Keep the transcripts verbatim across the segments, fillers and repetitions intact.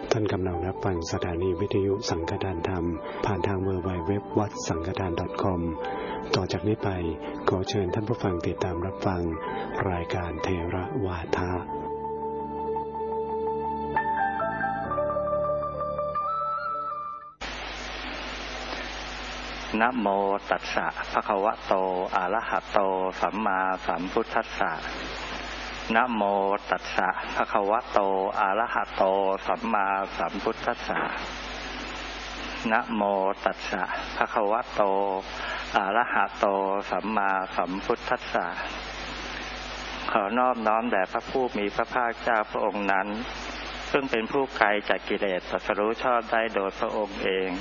ท่านกำลังรับฟังสถานีวิทยุสังฆทานธรรมผ่านทาง ดับเบิลยู ดับเบิลยู ดับเบิลยู ดอท วัดสังฆทาน ดอท คอม ต่อจากนี้ไปขอเชิญท่านผู้ฟังติดตามรับฟังรายการเทระวาทะนะโมตัสสะภะคะวะโตอะระหะโตสัมมาสัมพุทธัสสะนะโมตัสสะภะคะวะโตอะระหะโตสัมมาสัมพุทธัสสะนะโมตัสสะภะคะวะโตอะระหะโตสัมมาสัมพุทธัสสะขอนอบน้อมแด่พระผู้มีพระภาคเจ้าพระองค์นั้นซึ่งเป็นผู้ไกลจากกิเลสตรัสรู้ชอบได้โดยพระองค์เอง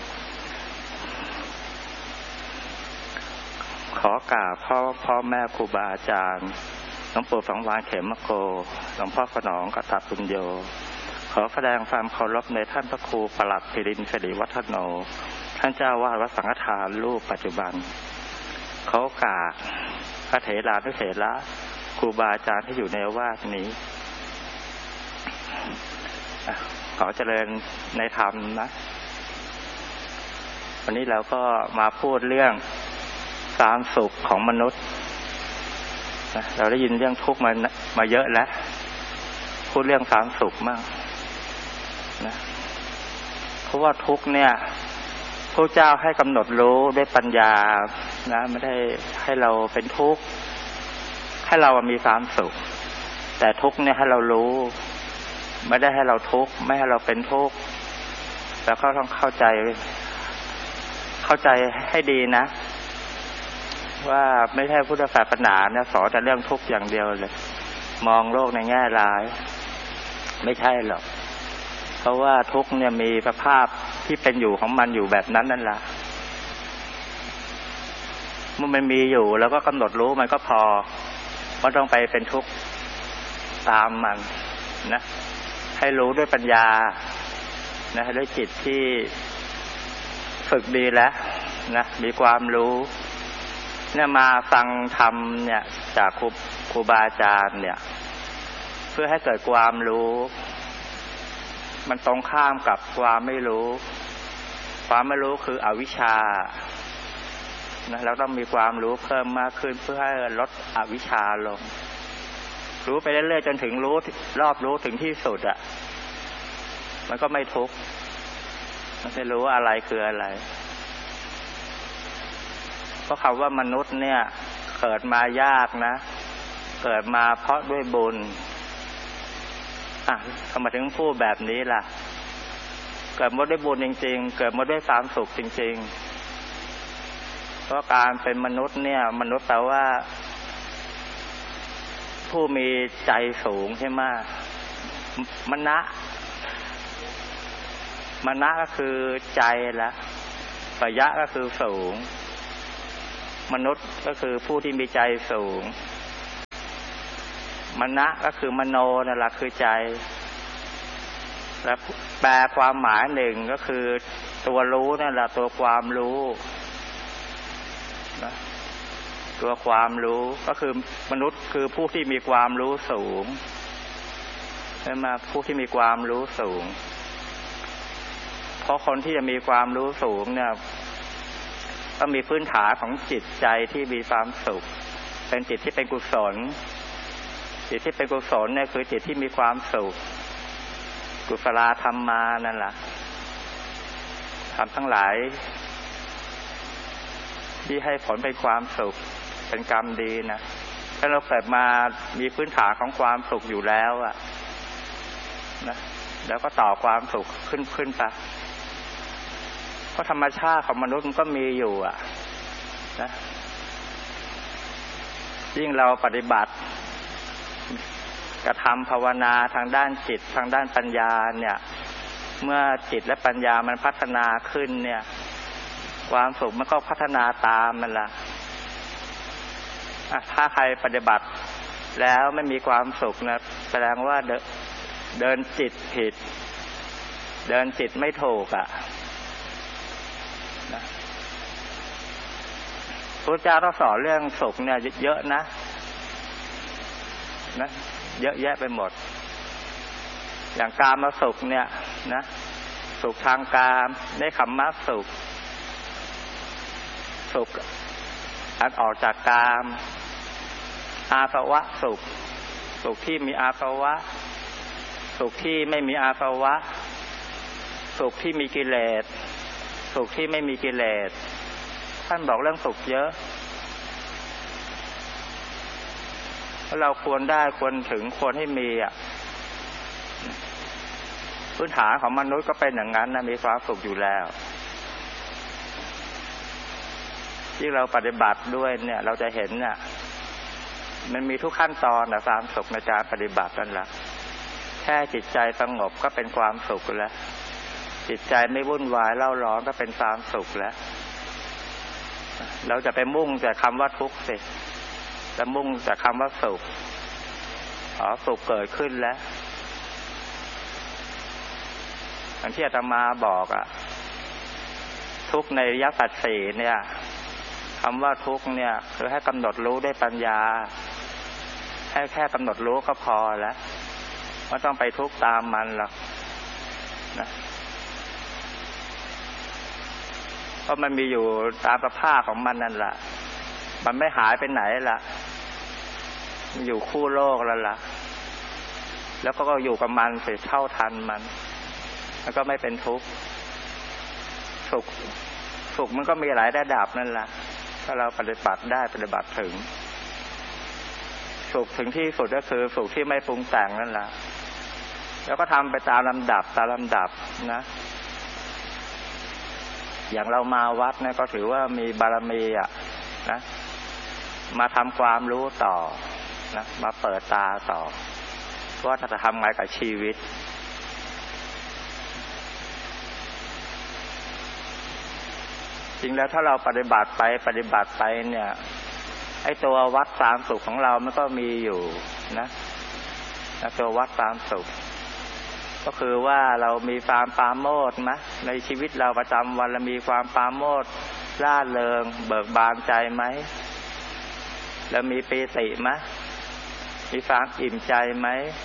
ขอกราบพ่อพ่อแม่ครูบาอาจารย์หลวงปู่สังวาลเขมโกหลวงพ่อขนองกตัตปุญโญขอแสดงความเคารพในท่านพระครูปลัดพิรินทร์สิริวัฒโนท่านเจ้าวาดวัดสังฆทานรูปปัจจุบันขอกราบพระเถรานุเถระครูบาอาจารย์ที่อยู่ในวาดนี้ขอเจริญในธรรมนะวันนี้เราก็มาพูดเรื่องความสุขของมนุษย์นะเราได้ยินเรื่องทุกข์มามาเยอะแล้วพูดเรื่องความสุขมากนะเพราะว่าทุกข์เนี่ยพระเจ้าให้กำหนดรู้ด้วยปัญญานะไม่ได้ให้เราเป็นทุกข์ให้เรามีความสุขแต่ทุกข์เนี่ยให้เรารู้ไม่ได้ให้เราทุกข์ไม่ให้เราเป็นทุกข์แล้วก็ต้องเข้าใจเข้าใจให้ดีนะว่าไม่ใช่พุทธศาสนาเนี่ยสอนแต่เรื่องทุกข์อย่างเดียวเลยมองโลกในแง่ร้ายไม่ใช่หรอกเพราะว่าทุกข์เนี่ยมีสภาพที่เป็นอยู่ของมันอยู่แบบนั้นนั่นแหละเมื่อมันมีอยู่แล้วก็กำหนดรู้มันก็พอไม่ต้องไปเป็นทุกข์ตามมันนะให้รู้ด้วยปัญญานะด้วยจิตที่ฝึกดีแล้วนะมีความรู้เนี่ยมาฟังธรรมเนี่ยจากครูครูบาอาจารย์เนี่ยเพื่อให้เกิดความรู้มันตรงข้ามกับความไม่รู้ความไม่รู้คืออวิชชานะเราต้องมีความรู้เพิ่มมากขึ้นเพื่อให้ลดอวิชชาลงรู้ไปเรื่อยๆจนถึงรู้รอบรู้ถึงที่สุดอ่ะมันก็ไม่ทุกข์มันจะรู้อะไรคืออะไรเพราะคำว่ามนุษย์เนี่ยเกิดมายากนะเกิดมาเพราะด้วยบุญอ่ะทำไมถึงพูดแบบนี้ล่ะเกิดมาด้วยบุญจริงๆเกิดมาด้วยความสุขจริงๆเพราะการเป็นมนุษย์เนี่ยมนุษย์แปลว่าผู้มีใจสูงใช่ไหมมนะมนะก็คือใจละปยะก็คือสูงมนุษย์ก็คือผู้ที่มีใจสูงมนะก็คือมโนนั่นแหละคือใจและแปลความหมายหนึ่งก็คือตัวรู้นั่นแหละตัวความรู้นะตัวความรู้ก็คือมนุษย์คือผู้ที่มีความรู้สูงใช่ไหมผู้ที่มีความรู้สูงเพราะคนที่จะมีความรู้สูงเนี่ยต้องมีพื้นฐานของจิตใจที่มีความสุขเป็นจิตที่เป็นกุศลจิตที่เป็นกุศลเนี่ยคือจิตที่มีความสุขกุศลธรรมมานั่นแหละทำทั้งหลายที่ให้ผลเป็นความสุขเป็นกรรมดีนะถ้าเราเกิดมามีพื้นฐานของความสุขอยู่แล้วอ่ะนะแล้วก็ต่อความสุขขึ้นขึ้นไปเพราะธรรมชาติของมนุษย์มันก็มีอยู่อ่ะนะยิ่งเราปฏิบัติกระทำภาวนาทางด้านจิตทางด้านปัญญาเนี่ยเมื่อจิตและปัญญามันพัฒนาขึ้นเนี่ยความสุขมันก็พัฒนาตามมันละถ้าใครปฏิบัติแล้วไม่มีความสุขนะแสดงว่าเดินจิตผิดเดินจิตไม่ถูกอ่ะนะพระเจ้าต้องสอนเรื่องสุขเนี่ยเยอะนะนะเยอะแยะไปหมดอย่างกามสุขเนี่ย เนะสุขทางกามเนคขมมะสุขสุขอันออกจากกามอาสวะสุขสุขที่มีอาสวะสุขที่ไม่มีอาสวะสุขที่มีกิเลสสุขที่ไม่มีกิเลสท่านบอกเรื่องสุขเยอะเราควรได้ควรถึงควรให้มีอ่ะพื้นฐานของมนุษย์ก็เป็นอย่างนั้นนะมีความสุขอยู่แล้วที่เราปฏิบัติด้วยเนี่ยเราจะเห็นเนี่ยมันมีทุกขั้นตอนนะความสุขในการปฏิบัตินั่นแหละแค่จิตใจสงบก็เป็นความสุขแล้วจิตใจไม่วุ่นวายเล่าร้อนก็เป็นความสุขแล้วเราจะไปมุ่งแต่คำว่าทุกข์สิจะมุ่งแต่คำว่าสุขอ๋อสุขเกิดขึ้นแล้วอย่างที่อาตมาบอกอะทุกข์ในอริยสัจสี่เนี่ยคำว่าทุกข์เนี่ยคือให้กำหนดรู้ด้วยปัญญาให้แค่กำหนดรู้ก็พอแล้วไม่ต้องไปทุกข์ตามมันหรอกนะเพราะมันมีอยู่ตามสภาพของมันนั่นแหละมันไม่หายไปไหนล่ะมันอยู่คู่โลกแล้วล่ะแล้วก็อยู่กับมันเสียเท่าทันมันแล้วก็ไม่เป็นทุกข์สุขสุขมันก็มีหลายระดับนั่นแหละถ้าเราปฏิบัติได้ปฏิบัติถึงสุขถึงที่สุดก็คือสุขที่ไม่ปรุงแต่งนั่นแหละแล้วก็ทำไปตามลำดับตามลำดับนะอย่างเรามาวัดเนี่ยก็ถือว่ามีบารมีอ่ะนะมาทำความรู้ต่อนะมาเปิดตาต่อว่าจะทำไงกับชีวิตจริงแล้วถ้าเราปฏิบัติไปปฏิบัติไปเนี่ยไอ้ตัววัดความสุขของเรามันก็มีอยู่นะตัววัดความสุขก็คือว่าเรามีความปราโมทย์มั้ยในชีวิตเราประจำวันเรามีความปราโมทย์ร่าเริงเบิกบานใจไหมแล้วมีปีติมั้ยมีความอิ่มใจไหม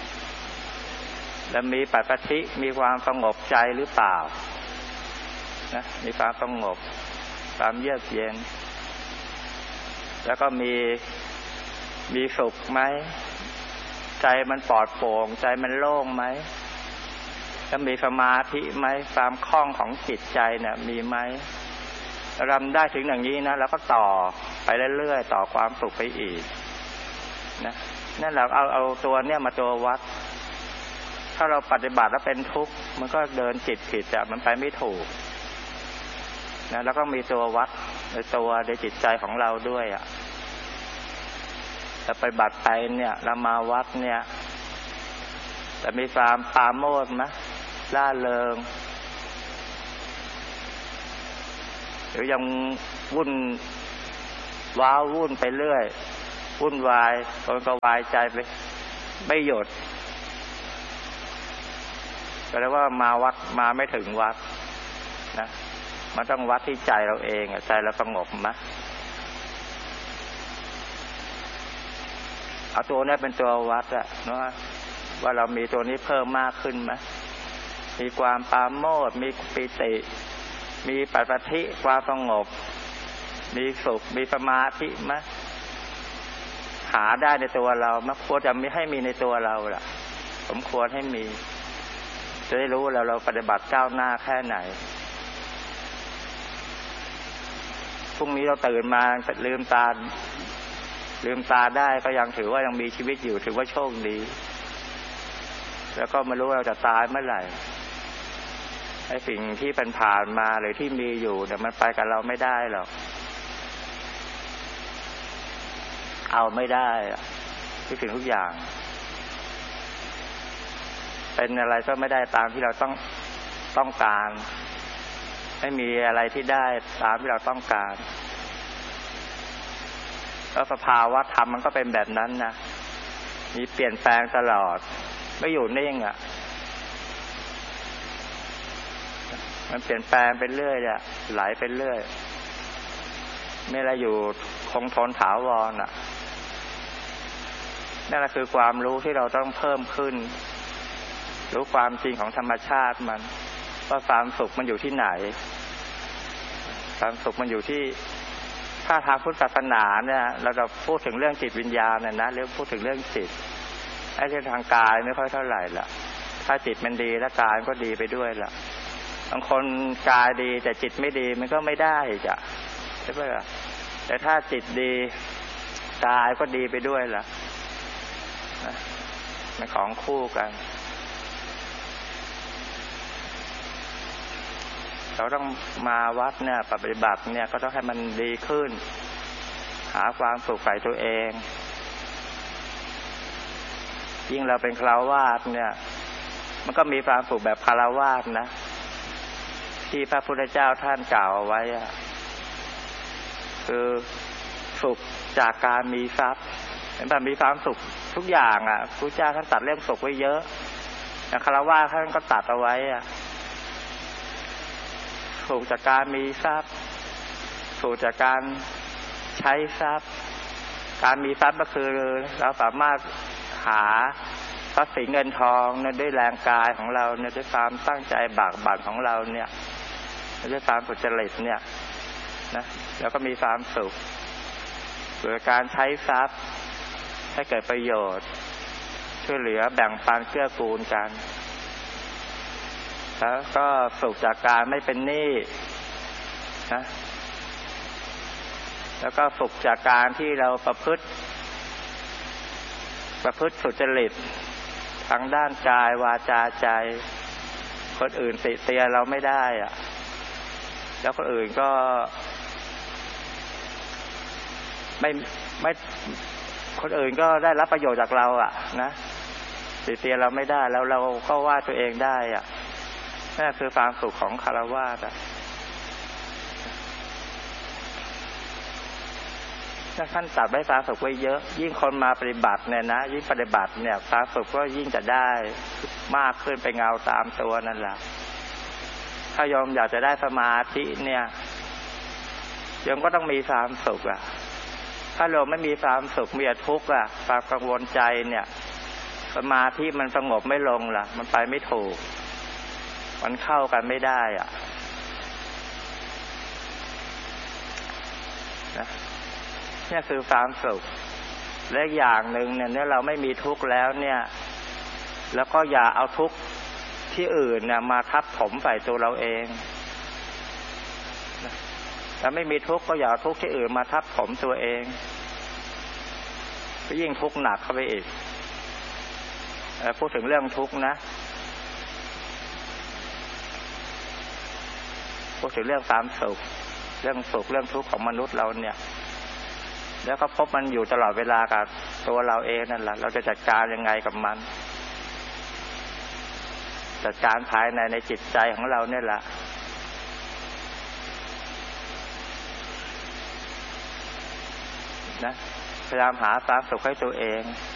แล้วมีปัสสัทธิมีความสงบใจหรือเปล่านะมีความสงบความเยือกเย็นแล้วก็มีมีสุขไหมใจมันปลอดโปร่งใจมันโล่งไหมแล้วมีสมาธิไหมความคล่องของจิตใจเนี่ยมีไหมเราทำได้ถึงอย่างนี้นะแล้วก็ต่อไปเรื่อยๆต่อความสุขไปอีกนะนั่นแหละเอาเอาตัวเนี่ยมาตัววัดถ้าเราปฏิบัติแล้วเป็นทุกข์มันก็เดินจิตผิดอ่ะมันไปไม่ถูกนะแล้วก็มีตัววัดในตัวในจิตใจของเราด้วยอ่ะแต่ปฏิบัติไปเนี่ยเรามาวัดเนี่ยแต่มีความปราโมทย์มั้ยร่าเริงหรือยังวุ่นว้าวุ่นไปเรื่อยวุ่นวายจนก็วายใจไปไม่หยุดก็เรียกว่ามาวัดมาไม่ถึงวัดนะมันต้องวัดที่ใจเราเองใจเราสงบมั้ยเอาตัวนี้เป็นตัววัดอะเนาะว่าเรามีตัวนี้เพิ่มมากขึ้นมั้ยมีความปราโมทย์มีปิติมีปัสสัทธิความสงบมีสุขมีสมาธิมั้ยหาได้ในตัวเรามั้ยควรจะมีให้มีในตัวเราล่ะสมควรให้มีจะได้รู้แล้วเราปฏิบัติก้าวหน้าแค่ไหนพรุ่งนี้เราตื่นมาลืมตาลืมตาได้ก็ยังถือว่ายังมีชีวิตอยู่ถือว่าโชคดีแล้วก็ไม่รู้เราจะตายเมื่อไหร่ไอ้สิ่งที่เป็นผ่านมาหรือที่มีอยู่เนี่ยมันไปกับเราไม่ได้หรอกเอาไม่ได้ทุกสิ่งทุกอย่างเป็นอะไรก็ไม่ได้ตามที่เราต้องต้องการไม่มีอะไรที่ได้ตามที่เราต้องการแล้วสภาวะธรรมมันก็เป็นแบบนั้นนะมีเปลี่ยนแปลงตลอดไม่อยู่นิ่งอ่ะมันเปลี่ยนแปลงไปเรื่อยอ่ะไหลไปเรื่อยไม่อะไรอยู่คงทนถาวรอ่ะนั่นแหละคือความรู้ที่เราต้องเพิ่มขึ้นรู้ความจริงของธรรมชาติมันว่าความสุขมันอยู่ที่ไหนความสุขมันอยู่ที่ถ้าทางพุทธศาสนาเนี่ยเราจะพูดถึงเรื่องจิตวิญญาณเนี่ยนะหรือพูดถึงเรื่องจิตไอ้เรื่องทางกายไม่ค่อยเท่าไหร่ละถ้าจิตมันดีแล้วกายก็ดีไปด้วยละบางคนกายดีแต่จิตไม่ดีมันก็ไม่ได้จ้ะใช่ไหมล่ะแต่ถ้าจิตดีกายก็ดีไปด้วยละนะมันของคู่กันเราต้องมาวัดเนี่ยปฏิบัติเนี่ยก็ต้องให้มันดีขึ้นหาความสุขใส่ตัวเองยิ่งเราเป็นฆราวาสเนี่ยมันก็มีความสุขแบบฆราวาสนะที่พระพุทธเจ้าท่านกล่าวเอาไว้อะคือสุขจากการมีทรัพย์เห็นป่ะมีความสุขทุกอย่างอ่ะพระเจ้าท่านตัดเรื่องสุขไว้เยอะแต่ฆราวาสท่านก็ตัดเอาไว้อ่ะสุขจากการมีทรัพย์สุขจากการใช้ทรัพย์การมีทรัพย์ก็คือเราสามารถหาทรัพย์สินเงินทองเนี่ยด้วยแรงกายของเราเนี่ยด้วยความตั้งใจบากบั่นของเราเนี่ยด้วยความสุจริตเนี่ยนะแล้วก็มีความสุขโดยการใช้ทรัพย์ให้เกิดประโยชน์ช่วยเหลือแบ่งปันเกื้อกูลกันแล้วก็สุขจากการไม่เป็นหนี้นะแล้วก็สุขจากการที่เราประพฤติประพฤติสุจริตทางด้านกายวาจาใจคนอื่นติเตียนเราไม่ได้อ่ะแล้วคนอื่นก็ไม่ไม่คนอื่นก็ได้รับประโยชน์จากเราอ่ะนะติเตียนเราไม่ได้แล้วเราก็ว่าตัวเองได้อ่ะนั่นคือความสุขของฆราวาสอ่ะท่านตัดไว้ความสุขไว้เยอะยิ่งคนมาปฏิบัติเนี่ยนะยิ่งปฏิบัติเนี่ยความสุขก็ยิ่งจะได้มากขึ้นไปเงาตามตัวนั่นแหละถ้าโยมอยากจะได้สมาธิเนี่ยโยมก็ต้องมีความสุขอ่ะถ้าโยมไม่มีความสุขมีแต่ทุกข์อ่ะความกังวลใจเนี่ยสมาธิมันสงบไม่ลงล่ะมันไปไม่ถูกมันเข้ากันไม่ได้อ่ะนะนี่คือความสุขและอีกอย่างหนึ่งเนี่ยเนี่ยเราไม่มีทุกข์แล้วเนี่ยแล้วก็อย่าเอาทุกข์ที่อื่นเนี่ยมาทับถมใส่ตัวเราเองถ้าไม่มีทุกข์ก็อย่าเอาทุกข์ที่อื่นมาทับถมตัวเองก็ยิ่งทุกข์หนักเข้าไปอีกพูดถึงเรื่องทุกข์นะพูดถึงเรื่องความสุขเรื่องสุขเรื่องทุกข์ของมนุษย์เราเนี่ยแล้วก็พบมันอยู่ตลอดเวลากับตัวเราเองนั่นแหละเราจะจัดการยังไงกับมันจัดการภายในในจิตใจของเราเนี่ยแหละนะพยายามหาความสุขให้ตัวเอง